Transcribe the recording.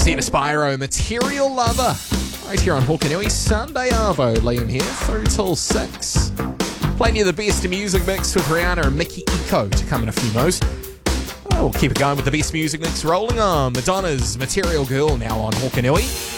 Zeta Spyro, Material Lover. Right here on Hokanui, Sunday Arvo. Liam here, through till 6. Playing you the best music mix with Rihanna and Mickey Eco to come in a few mo's. We'll keep it going with the best music mix rolling on. Madonna's Material Girl now on Hokanui.